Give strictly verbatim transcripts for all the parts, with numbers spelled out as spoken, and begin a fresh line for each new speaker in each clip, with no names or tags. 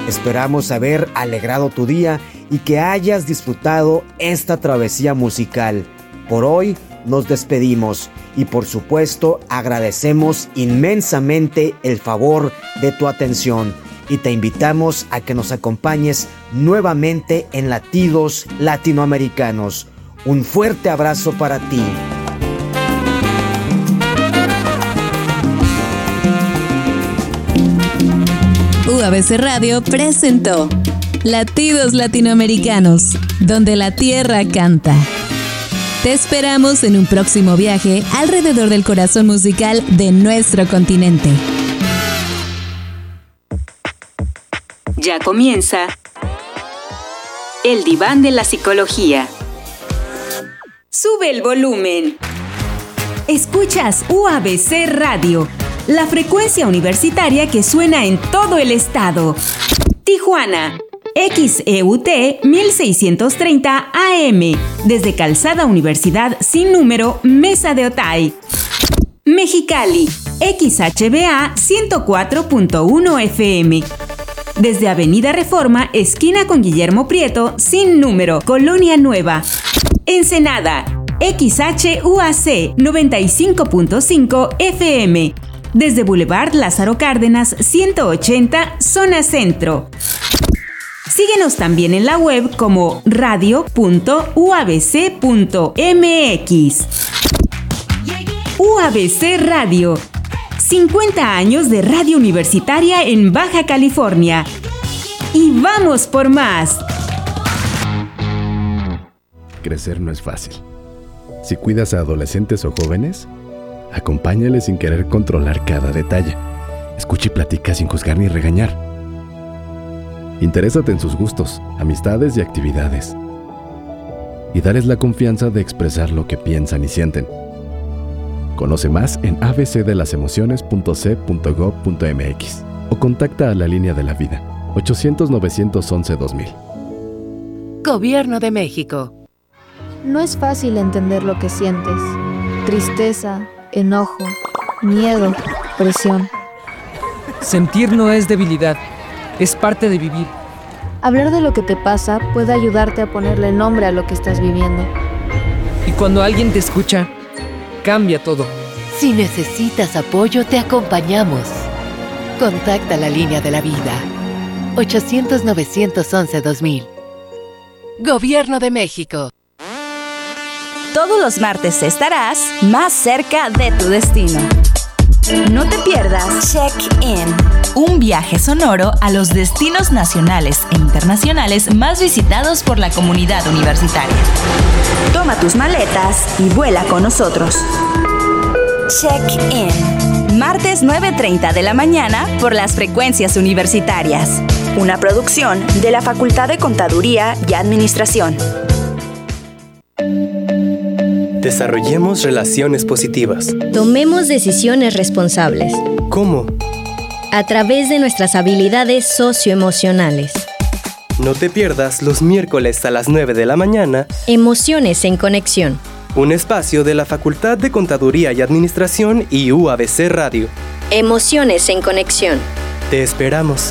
Esperamos haber alegrado tu día y que hayas disfrutado esta travesía musical. Por hoy nos despedimos y por supuesto agradecemos inmensamente el favor de tu atención y te invitamos a que nos acompañes nuevamente en Latidos Latinoamericanos. Un fuerte abrazo para ti.
U A B C Radio presentó Latidos Latinoamericanos, donde la tierra canta. Te esperamos en un próximo viaje alrededor del corazón musical de nuestro continente.
Ya comienza El Diván de la Psicología. Sube el volumen. Escuchas U A B C Radio, la frecuencia universitaria que suena en todo el estado. Tijuana, X E U T mil seiscientos treinta A M, desde Calzada Universidad sin número, Mesa de Otay. Mexicali, X H B A ciento cuatro punto uno F M, desde Avenida Reforma, esquina con Guillermo Prieto, sin número, Colonia Nueva. Ensenada, X H U A C noventa y cinco punto cinco F M, desde Boulevard Lázaro Cárdenas ciento ochenta, zona centro. Síguenos también en la web como radio punto u a b c punto m x. U A B C Radio, cincuenta años de radio universitaria en Baja California. Y vamos por más.
Crecer no es fácil. Si cuidas a adolescentes o jóvenes, acompáñales sin querer controlar cada detalle. Escucha y platica sin juzgar ni regañar. Interésate en sus gustos, amistades y actividades. Y dales la confianza de expresar lo que piensan y sienten. Conoce más en a b c de las emociones punto c punto gov punto m x o contacta a la línea de la vida ochocientos, novecientos once, dos mil.
Gobierno de México.
No es fácil entender lo que sientes. Tristeza, enojo, miedo, presión.
Sentir no es debilidad, es parte de vivir.
Hablar de lo que te pasa puede ayudarte a ponerle nombre a lo que estás viviendo.
Y cuando alguien te escucha, cambia todo.
Si necesitas apoyo, te acompañamos. Contacta la línea de la vida ochocientos, novecientos once, dos mil. Gobierno de México.
Todos los martes estarás más cerca de tu destino. No te pierdas Check-in, un viaje sonoro a los destinos nacionales e internacionales más visitados por la comunidad universitaria. Toma tus maletas y vuela con nosotros. Check-in, martes nueve treinta de la mañana por las frecuencias universitarias. Una producción de la Facultad de Contaduría y Administración.
Desarrollemos relaciones positivas.
Tomemos decisiones responsables.
¿Cómo?
A través de nuestras habilidades socioemocionales.
No te pierdas los miércoles a las nueve de la mañana.
Emociones en Conexión.
Un espacio de la Facultad de Contaduría y Administración y U A B C Radio.
Emociones en Conexión.
Te esperamos.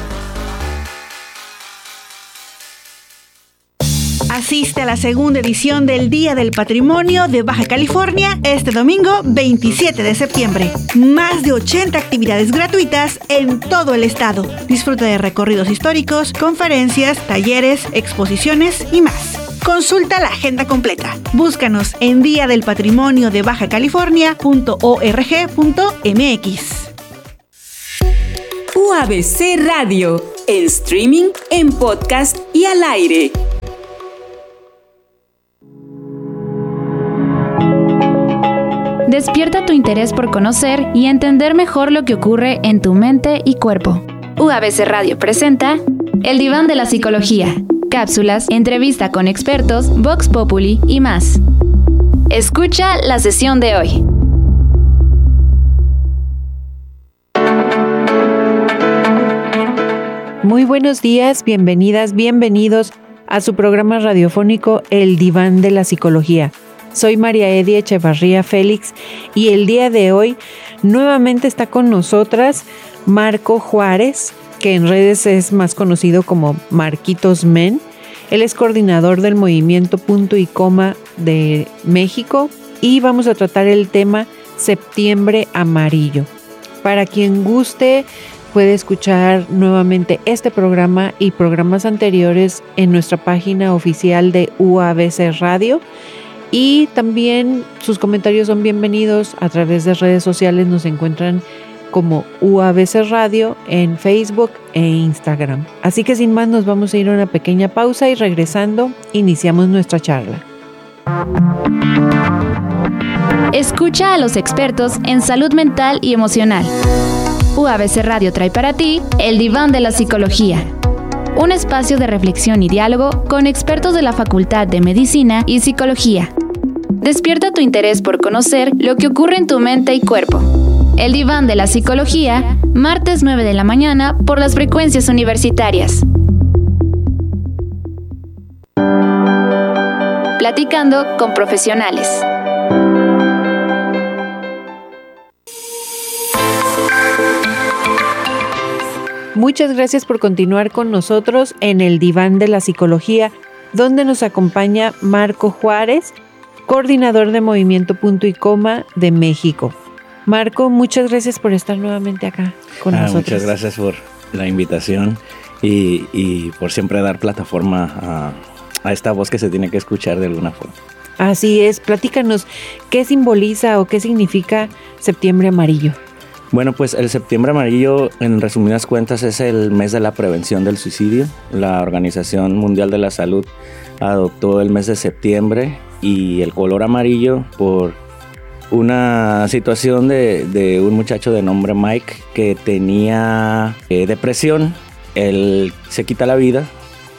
Asiste a la segunda edición del Día del Patrimonio de Baja California este domingo veintisiete de septiembre. Más de ochenta actividades gratuitas en todo el estado. Disfruta de recorridos históricos, conferencias, talleres, exposiciones y más. Consulta la agenda completa. Búscanos en dia del patrimonio de baja california punto org punto m x.
U A B C Radio, en streaming, en podcast y al aire.
Despierta tu interés por conocer y entender mejor lo que ocurre en tu mente y cuerpo. U A B C Radio presenta El Diván de la Psicología. Cápsulas, entrevista con expertos, Vox Populi y más. Escucha la sesión de hoy.
Muy buenos días, bienvenidas, bienvenidos a su programa radiofónico El Diván de la Psicología. Soy María Edia Echevarría Félix y el día de hoy nuevamente está con nosotras Marco Juárez, que en redes es más conocido como Marquitos Men. Él es coordinador del movimiento Punto y Coma de México y vamos a tratar el tema Septiembre Amarillo. Para quien guste, puede escuchar nuevamente este programa y programas anteriores en nuestra página oficial de U A B C Radio. Y también sus comentarios son bienvenidos a través de redes sociales. Nos encuentran como U A B C Radio en Facebook e Instagram. Así que sin más nos vamos a ir a una pequeña pausa y regresando iniciamos nuestra charla.
Escucha a los expertos en salud mental y emocional. U A B C Radio trae para ti El Diván de la Psicología, un espacio de reflexión y diálogo con expertos de la Facultad de Medicina y Psicología. Despierta tu interés por conocer lo que ocurre en tu mente y cuerpo. El Diván de la Psicología, martes nueve de la mañana por las frecuencias universitarias. Platicando con profesionales.
Muchas gracias por continuar con nosotros en el Diván de la Psicología, donde nos acompaña Marco Juárez, coordinador de Movimiento Punto y Coma de México. Marco, muchas gracias por estar nuevamente acá con
ah,
nosotros.
Muchas gracias por la invitación y, y por siempre dar plataforma a, a esta voz que se tiene que escuchar de alguna forma.
Así es, platícanos, ¿qué simboliza o qué significa Septiembre Amarillo?
Bueno, pues el Septiembre Amarillo, en resumidas cuentas, es el mes de la prevención del suicidio. La Organización Mundial de la Salud adoptó el mes de septiembre y el color amarillo por una situación de, de un muchacho de nombre Mike que tenía eh, depresión. Él se quita la vida.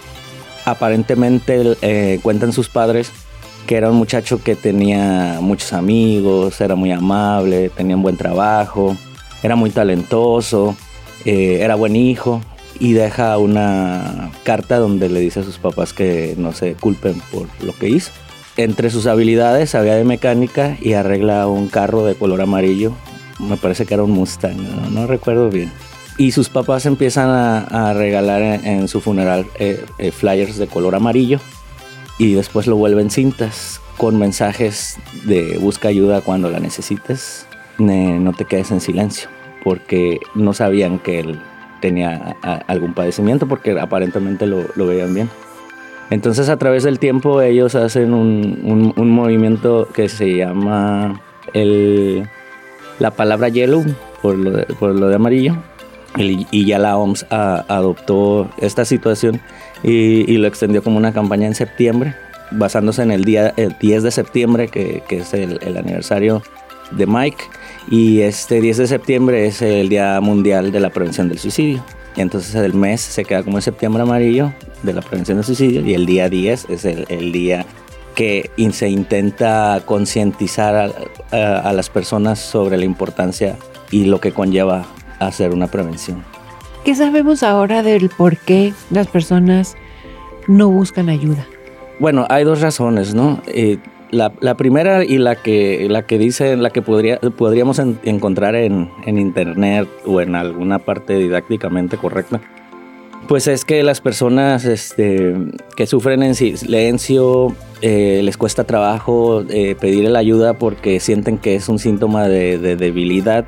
Aparentemente eh, cuentan sus padres que era un muchacho que tenía muchos amigos, era muy amable, tenía un buen trabajo, era muy talentoso, eh, era buen hijo, y deja una carta donde le dice a sus papás que no se culpen por lo que hizo. Entre sus habilidades sabía de mecánica y arregla un carro de color amarillo. Me parece que era un Mustang, no, no recuerdo bien. Y sus papás empiezan a, a regalar en, en su funeral eh, eh, flyers de color amarillo y después lo vuelven cintas con mensajes de busca ayuda cuando la necesites, ne, no te quedes en silencio, porque no sabían que él tenía a, a, algún padecimiento porque aparentemente lo, lo veían bien. Entonces a través del tiempo ellos hacen un, un, un movimiento que se llama el, la palabra yellow por lo de, por lo de amarillo. Y, y ya la O M S a, adoptó esta situación y, y lo extendió como una campaña en septiembre, basándose en el día el diez de septiembre, que, que es el, el aniversario de Mike. Y este diez de septiembre es el Día Mundial de la Prevención del Suicidio. Y entonces el mes se queda como el Septiembre Amarillo de la Prevención del Suicidio. Y el día diez es el, el día que se intenta concientizar a, a, a las personas sobre la importancia y lo que conlleva hacer una prevención.
¿Qué sabemos ahora del por qué las personas no buscan ayuda?
Bueno, hay dos razones, ¿no? Eh, la, la primera y la que, la que dice, la que podría, podríamos en, encontrar en, en internet o en alguna parte didácticamente correcta, pues es que las personas este, que sufren en silencio eh, les cuesta trabajo eh, pedir la ayuda porque sienten que es un síntoma de, de debilidad.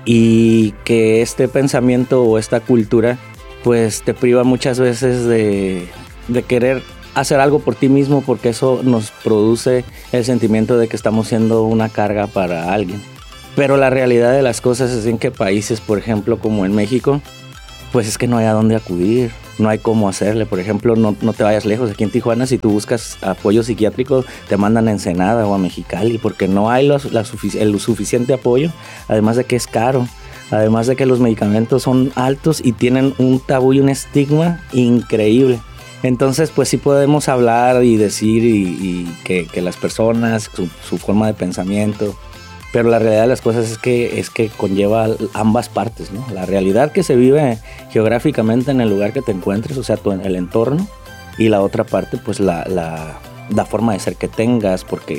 Y que este pensamiento o esta cultura pues te priva muchas veces de, de querer hacer algo por ti mismo, porque eso nos produce el sentimiento de que estamos siendo una carga para alguien. Pero la realidad de las cosas es en que países, por ejemplo, como en México, pues es que no hay a dónde acudir, no hay cómo hacerle. Por ejemplo, no, no te vayas lejos. Aquí en Tijuana, si tú buscas apoyo psiquiátrico, te mandan a Ensenada o a Mexicali, porque no hay los, la sufic- el suficiente apoyo, además de que es caro, además de que los medicamentos son altos y tienen un tabú y un estigma increíble. Entonces, pues sí podemos hablar y decir y, y que, que las personas, su, su forma de pensamiento, pero la realidad de las cosas es que, es que conlleva ambas partes, ¿no? La realidad que se vive geográficamente en el lugar que te encuentres, o sea, tu, el entorno, y la otra parte, pues la, la, la forma de ser que tengas, porque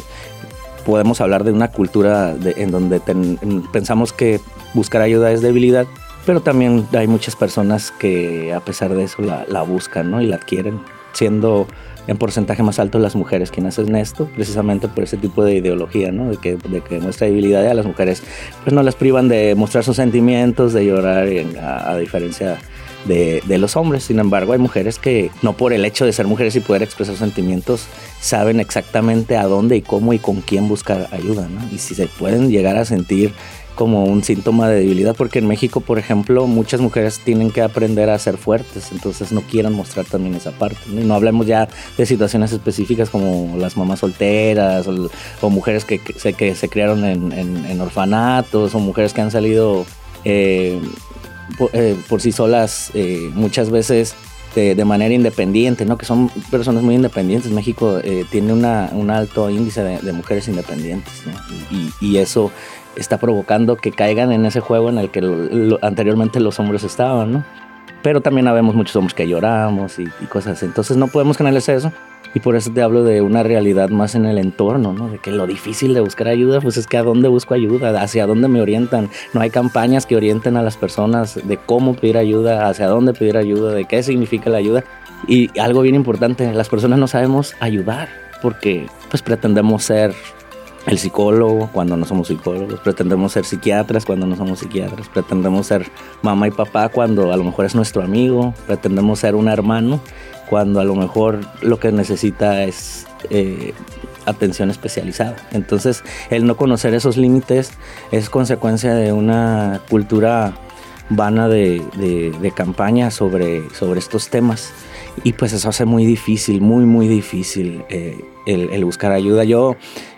podemos hablar de una cultura de, en donde ten, pensamos que buscar ayuda es debilidad, pero también hay muchas personas que a pesar de eso la, la buscan, ¿no? Y la adquieren, siendo en porcentaje más alto las mujeres quienes hacen esto, precisamente por ese tipo de ideología, ¿no? De que, de que muestra debilidad, y a las mujeres pues no las privan de mostrar sus sentimientos, de llorar, a, a diferencia de, de los hombres. Sin embargo, hay mujeres que no por el hecho de ser mujeres y poder expresar sentimientos saben exactamente a dónde y cómo y con quién buscar ayuda, ¿no? Y si se pueden llegar a sentir como un síntoma de debilidad, porque en México, por ejemplo, muchas mujeres tienen que aprender a ser fuertes, entonces no quieren mostrar también esa parte, ¿no? Y no hablemos ya de situaciones específicas como las mamás solteras o, o mujeres que, que, se, que se criaron en, en, en orfanatos, o mujeres que han salido eh, por, eh, por sí solas eh, muchas veces de, de manera independiente, ¿no? Que son personas muy independientes. México eh, tiene una, un alto índice de, de mujeres independientes, ¿no? Y, y, y eso está provocando que caigan en ese juego en el que lo, lo, anteriormente los hombres estaban, ¿no? Pero también habemos muchos hombres que lloramos y, y cosas así. Entonces no podemos generalizar eso, y por eso te hablo de una realidad más en el entorno, ¿no? De que lo difícil de buscar ayuda, pues es que a dónde busco ayuda, hacia dónde me orientan. No hay campañas que orienten a las personas de cómo pedir ayuda, hacia dónde pedir ayuda, de qué significa la ayuda. Y algo bien importante, las personas no sabemos ayudar porque pues pretendemos ser el psicólogo cuando no somos psicólogos, pretendemos ser psiquiatras cuando no somos psiquiatras, pretendemos ser mamá y papá cuando a lo mejor es nuestro amigo, pretendemos ser un hermano cuando a lo mejor lo que necesita es eh, atención especializada. Entonces, el no conocer esos límites es consecuencia de una cultura vana de, de, de campaña sobre, sobre estos temas, y pues eso hace muy difícil, muy muy difícil eh, el, el buscar ayuda. Yo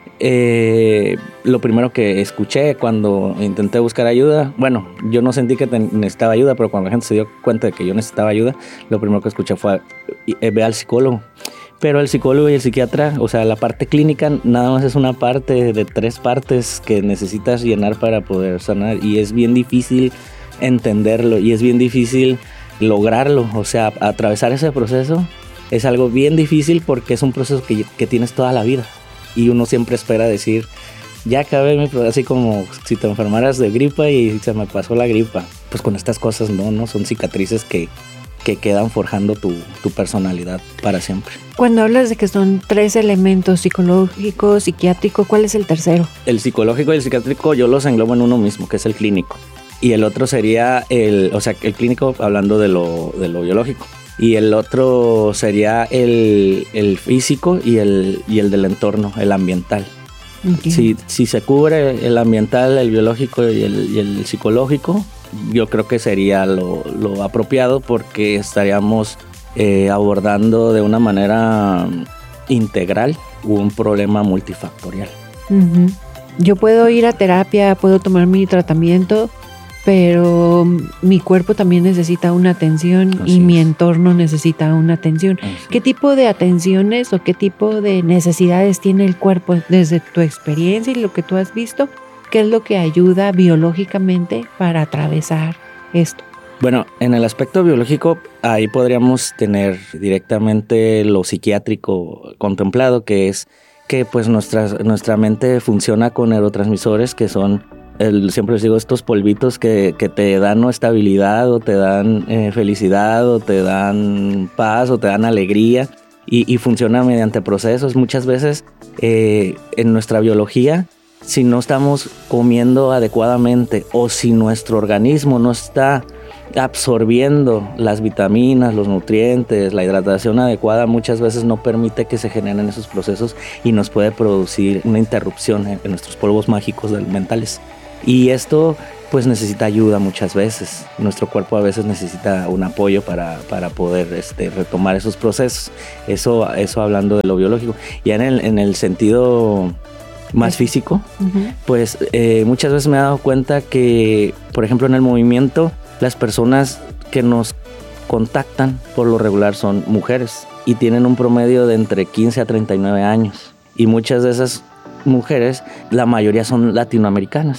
Eh, lo primero que escuché cuando intenté buscar ayuda, bueno, yo no sentí que necesitaba ayuda, pero cuando la gente se dio cuenta de que yo necesitaba ayuda, lo primero que escuché fue eh, ve al psicólogo. Pero el psicólogo y el psiquiatra, o sea, la parte clínica nada más es una parte de tres partes que necesitas llenar para poder sanar, y es bien difícil entenderlo y es bien difícil lograrlo. O sea, atravesar ese proceso es algo bien difícil porque es un proceso que, que tienes toda la vida. Y uno siempre espera decir, ya acabé mi proceso, así como si te enfermaras de gripa y se me pasó la gripa. Pues con estas cosas no, no son cicatrices que, que quedan forjando tu, tu personalidad para siempre.
Cuando hablas de que son tres elementos, psicológico, psiquiátrico, ¿cuál es el tercero?
El psicológico y el psiquiátrico yo los englobo en uno mismo, que es el clínico. Y el otro sería el, o sea, el clínico hablando de lo, de lo biológico. Y el otro sería el, el físico y el, y el del entorno, el ambiental. Okay. Si, si se cubre el ambiental, el biológico y el, y el psicológico, yo creo que sería lo, lo apropiado, porque estaríamos eh, abordando de una manera integral un problema multifactorial.
Uh-huh. Yo puedo ir a terapia, puedo tomar mi tratamiento, pero mi cuerpo también necesita una atención. Así y es. Mi entorno necesita una atención. Así. ¿Qué tipo de atenciones o qué tipo de necesidades tiene el cuerpo desde tu experiencia y lo que tú has visto? ¿Qué es lo que ayuda biológicamente para atravesar esto?
Bueno, en el aspecto biológico, ahí podríamos tener directamente lo psiquiátrico contemplado, que es que pues nuestra, nuestra mente funciona con neurotransmisores que son, el, siempre les digo, estos polvitos que, que te dan ¿no? estabilidad, o te dan eh, felicidad, o te dan paz, o te dan alegría, y, y funciona mediante procesos. Muchas veces eh, en nuestra biología, si no estamos comiendo adecuadamente, o si nuestro organismo no está absorbiendo las vitaminas, los nutrientes, la hidratación adecuada, muchas veces no permite que se generen esos procesos y nos puede producir una interrupción en nuestros polvos mágicos mentales. Y esto pues necesita ayuda muchas veces. Nuestro cuerpo a veces necesita un apoyo para, para poder este, retomar esos procesos. Eso, eso hablando de lo biológico. Ya en el, en el sentido más físico, uh-huh. pues eh, muchas veces me he dado cuenta que, por ejemplo, en el movimiento, las personas que nos contactan por lo regular son mujeres y tienen un promedio de entre quince a treinta y nueve años. Y muchas de esas mujeres, la mayoría son latinoamericanas.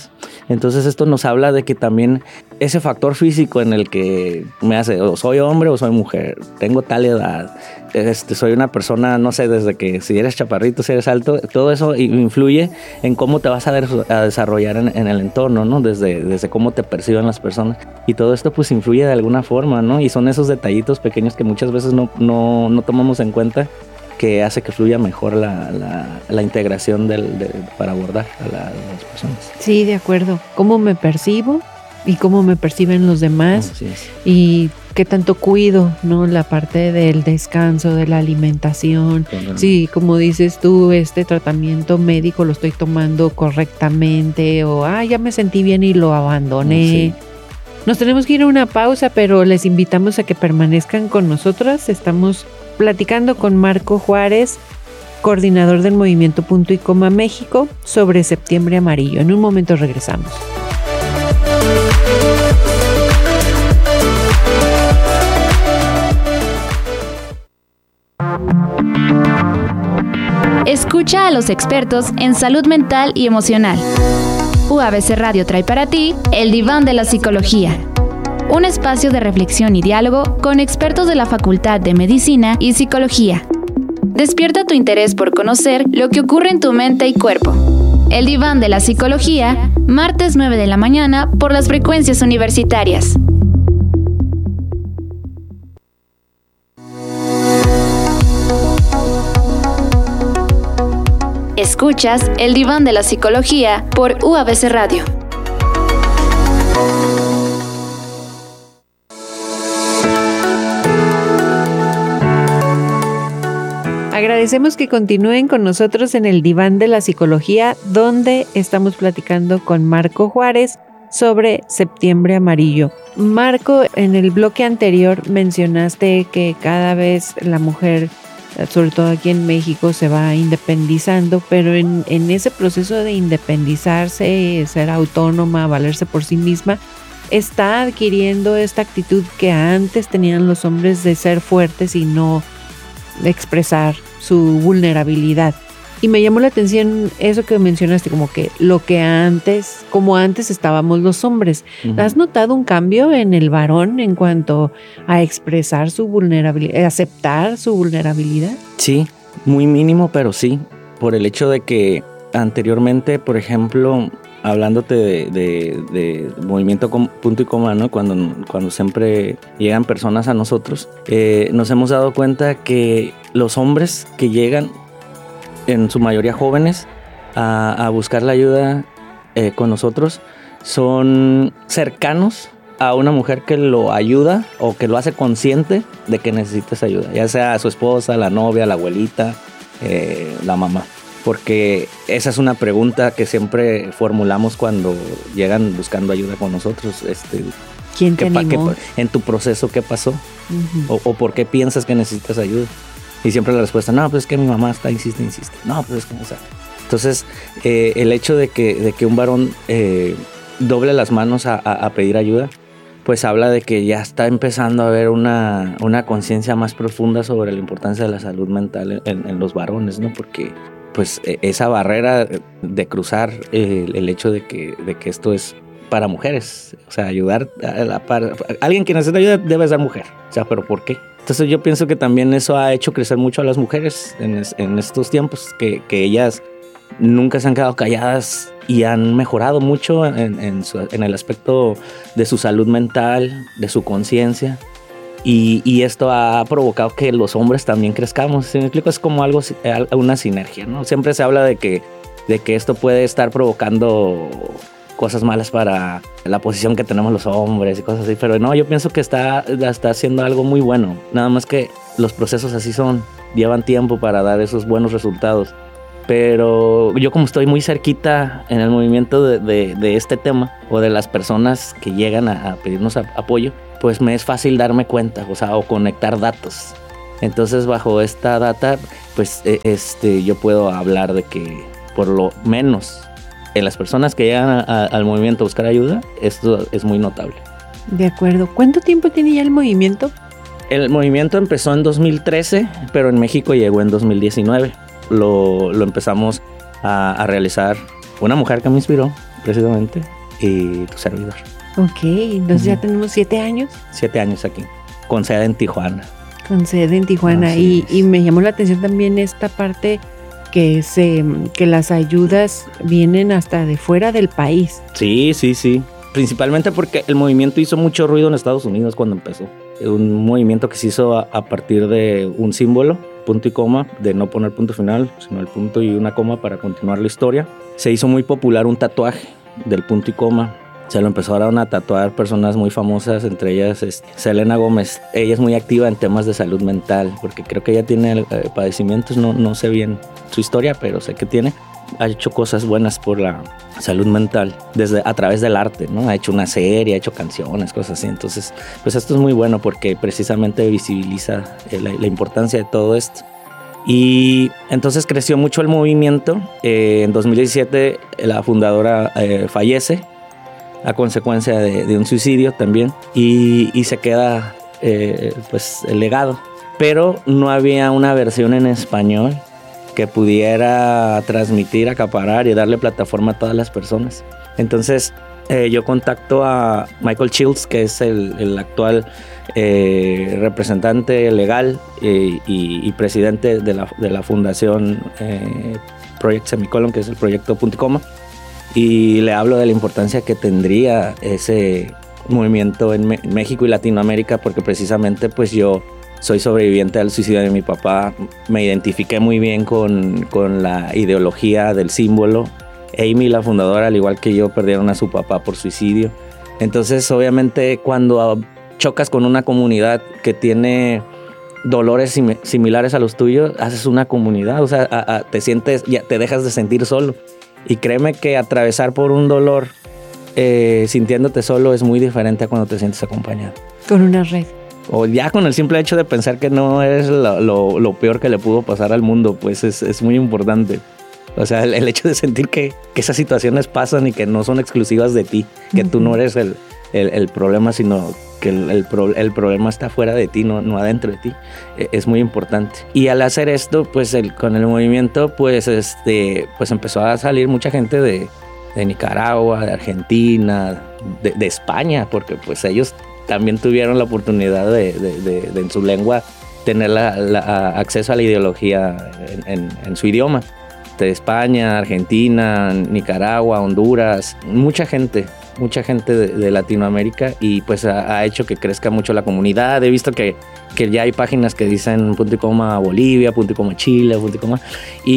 Entonces esto nos habla de que también ese factor físico en el que me hace, o soy hombre o soy mujer, tengo tal edad, este, soy una persona, no sé, desde que si eres chaparrito, si eres alto, todo eso influye en cómo te vas a, de, a desarrollar en, en el entorno, ¿no? Desde, desde cómo te perciben las personas. Y todo esto pues influye de alguna forma, ¿no? Y son esos detallitos pequeños que muchas veces no, no, no tomamos en cuenta, que hace que fluya mejor la, la, la integración del, de, para abordar a, la, a las personas.
Sí, de acuerdo. ¿Cómo me percibo y cómo me perciben los demás?
Así es.
Y qué tanto cuido, ¿no? La parte del descanso, de la alimentación.
Totalmente.
Sí, como dices tú, este tratamiento médico lo estoy tomando correctamente o, ah, ya me sentí bien y lo abandoné. Sí. Nos tenemos que ir a una pausa, pero les invitamos a que permanezcan con nosotras. Estamos platicando con Marco Juárez, coordinador del Movimiento Punto y Coma México, sobre Septiembre Amarillo. En un momento regresamos.
Escucha a los expertos en salud mental y emocional. U A B C Radio trae para ti El Diván de la Psicología, un espacio de reflexión y diálogo con expertos de la Facultad de Medicina y Psicología. Despierta tu interés por conocer lo que ocurre en tu mente y cuerpo. El Diván de la Psicología, martes nueve de la mañana por las frecuencias universitarias. Escuchas El Diván de la Psicología por U A B C Radio.
Agradecemos que continúen con nosotros en el Diván de la Psicología, donde estamos platicando con Marco Juárez sobre Septiembre Amarillo. Marco, en el bloque anterior mencionaste que cada vez la mujer, sobre todo aquí en México, se va independizando, pero en, en ese proceso de independizarse, ser autónoma, valerse por sí misma, está adquiriendo esta actitud que antes tenían los hombres de ser fuertes y no expresar su vulnerabilidad. Y me llamó la atención eso que mencionaste, como que lo que antes, como antes estábamos los hombres. Uh-huh. ¿Has notado un cambio en el varón en cuanto a expresar su vulnerabilidad, aceptar su vulnerabilidad?
Sí, muy mínimo, pero sí. Por el hecho de que anteriormente, por ejemplo, hablándote de, de, de movimiento punto y coma, ¿no? Cuando, cuando siempre llegan personas a nosotros, eh, nos hemos dado cuenta que los hombres que llegan, en su mayoría jóvenes, a, a buscar la ayuda eh, con nosotros, son cercanos a una mujer que lo ayuda o que lo hace consciente de que necesita esa ayuda, ya sea su esposa, la novia, la abuelita, eh, la mamá. Porque esa es una pregunta que siempre formulamos cuando llegan buscando ayuda con nosotros. Este,
¿Quién te animó?
¿En tu proceso qué pasó? Uh-huh. O, o por qué piensas que necesitas ayuda? Y siempre la respuesta, no, pues es que mi mamá está, insiste, insiste. No, pues es que no sabe. Entonces, eh, el hecho de que, de que un varón eh, doble las manos a, a, a pedir ayuda, pues habla de que ya está empezando a haber una, una conciencia más profunda sobre la importancia de la salud mental en, en los varones, ¿no? Porque pues esa barrera de cruzar el, el hecho de que, de que esto es para mujeres, o sea, ayudar a, la, para, alguien que necesita ayuda debe ser mujer, o sea, ¿pero por qué? Entonces yo pienso que también eso ha hecho crecer mucho a las mujeres en, en estos tiempos, que, que ellas nunca se han quedado calladas y han mejorado mucho en, en, su, en el aspecto de su salud mental, de su conciencia. Y, y esto ha provocado que los hombres también crezcamos. ¿Sí me explico? Es como algo, una sinergia, ¿no? Siempre se habla de que, de que esto puede estar provocando cosas malas para la posición que tenemos los hombres y cosas así, pero no, yo pienso que está, está haciendo algo muy bueno. Nada más que los procesos así son, llevan tiempo para dar esos buenos resultados. Pero yo, como estoy muy cerquita en el movimiento de, de, de este tema, o de las personas que llegan a, a pedirnos a, apoyo, pues me es fácil darme cuenta, o sea, o conectar datos. Entonces, bajo esta data, pues este, yo puedo hablar de que, por lo menos, en las personas que llegan a, a, al movimiento a buscar ayuda, esto es muy notable.
De acuerdo. ¿Cuánto tiempo tiene ya el movimiento?
El movimiento empezó en dos mil trece, pero en México llegó en dos mil diecinueve. Lo, lo empezamos a, a realizar una mujer que me inspiró, precisamente, y tu servidor.
Ok, entonces uh-huh. ya tenemos siete años.
Siete años aquí, con sede en Tijuana.
Con sede en Tijuana. Y, y me llamó la atención también esta parte que, se, que las ayudas vienen hasta de fuera del país.
Sí, sí, sí. Principalmente porque el movimiento hizo mucho ruido en Estados Unidos cuando empezó. Un movimiento que se hizo a, a partir de un símbolo, punto y coma, de no poner punto final, sino el punto y una coma para continuar la historia. Se hizo muy popular un tatuaje del punto y coma. Se lo empezaron a tatuar personas muy famosas, entre ellas es Selena Gómez. Ella es muy activa en temas de salud mental, porque creo que ella tiene eh, padecimientos, no, no sé bien su historia, pero sé que tiene. Ha hecho cosas buenas por la salud mental desde a través del arte, ¿no? Ha hecho una serie, ha hecho canciones, cosas así. Entonces, pues esto es muy bueno porque precisamente visibiliza eh, la, la importancia de todo esto. Y entonces creció mucho el movimiento. Eh, en dos mil diecisiete la fundadora eh, fallece a consecuencia de, de un suicidio también y, y se queda eh, pues el legado. Pero no había una versión en español que pudiera transmitir, acaparar y darle plataforma a todas las personas. Entonces eh, yo contacto a Michael Shields, que es el, el actual eh, representante legal eh, y, y presidente de la, de la fundación eh, Project Semicolon, que es el proyecto Punto y Coma, y le hablo de la importancia que tendría ese movimiento en Me- México y Latinoamérica, porque precisamente pues yo soy sobreviviente al suicidio de mi papá, me identifiqué muy bien con, con la ideología del símbolo. Amy, la fundadora, al igual que yo, perdieron a su papá por suicidio. Entonces, obviamente, cuando chocas con una comunidad que tiene dolores sim- similares a los tuyos, haces una comunidad, o sea, a, a, te sientes, ya te dejas de sentir solo. Y créeme que atravesar por un dolor eh, sintiéndote solo es muy diferente a cuando te sientes acompañado.
Con una red.
O ya con el simple hecho de pensar que no eres lo, lo, lo peor que le pudo pasar al mundo, pues es, es muy importante. O sea, el, el hecho de sentir que, que esas situaciones pasan y que no son exclusivas de ti, que uh-huh. tú no eres el, el, el problema, sino que el, el, pro, el problema está fuera de ti, no, no adentro de ti, es muy importante. Y al hacer esto, pues el, con el movimiento, pues, este, pues empezó a salir mucha gente de, de Nicaragua, de Argentina, de, de España, porque pues ellos también tuvieron la oportunidad de, de, de, de en su lengua tener la, la, acceso a la ideología en, en, en su idioma. De España, Argentina, Nicaragua, Honduras, mucha gente, mucha gente de, de Latinoamérica, y pues ha, ha hecho que crezca mucho la comunidad. He visto que, que ya hay páginas que dicen punto y coma Bolivia, punto y coma Chile, punto y coma,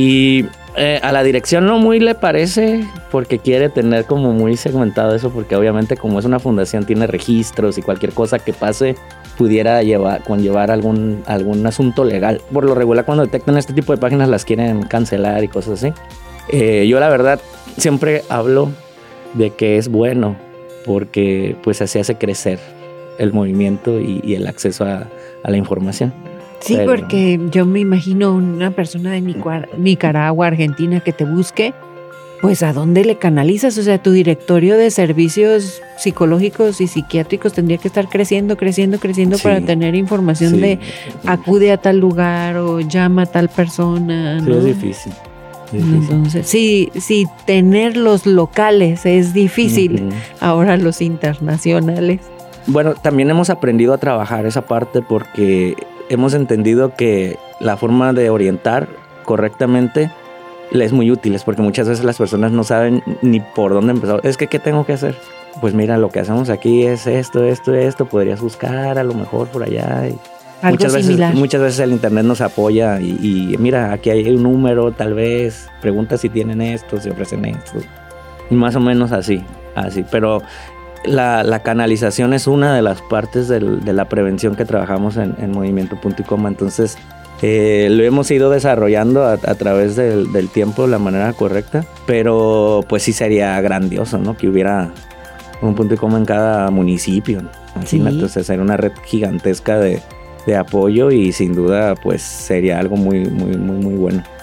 y eh, a la dirección no muy le parece, porque quiere tener como muy segmentado eso, porque obviamente como es una fundación tiene registros y cualquier cosa que pase pudiera llevar, conllevar algún, algún asunto legal. Por lo regular, cuando detectan este tipo de páginas las quieren cancelar y cosas así. Eh, yo la verdad siempre hablo de que es bueno, porque pues así hace crecer el movimiento y, y el acceso a, a la información.
Sí, pero, porque yo me imagino una persona de Nicar- Nicaragua, Argentina, que te busque, pues ¿a dónde le canalizas? O sea, tu directorio de servicios psicológicos y psiquiátricos tendría que estar creciendo, creciendo, creciendo sí, para tener información sí, de acude a tal lugar o llama a tal persona, ¿no?
Sí, es difícil. Es difícil.
Entonces, sí, sí, tener los locales es difícil, uh-huh. ahora los internacionales.
Bueno, también hemos aprendido a trabajar esa parte porque hemos entendido que la forma de orientar correctamente les es muy útil, porque muchas veces las personas no saben ni por dónde empezar. Es que, ¿qué tengo que hacer? Pues mira, lo que hacemos aquí es esto, esto, esto. Podrías buscar a lo mejor por allá. Y
Algo
muchas
similar.
veces, muchas veces el internet nos apoya y, y mira, aquí hay un número, tal vez. Pregunta si tienen esto, si ofrecen esto. Y más o menos así, así. Pero la, la canalización es una de las partes del, de la prevención que trabajamos en, en Movimiento Punto y Coma. Entonces, Eh, lo hemos ido desarrollando a, a través del, del tiempo de la manera correcta, pero pues sí sería grandioso, ¿no? Que hubiera un punto y coma en cada municipio, ¿no? Imagínate, sí. O sea, sería una red gigantesca de, de apoyo y sin duda pues sería algo muy, muy, muy, muy bueno.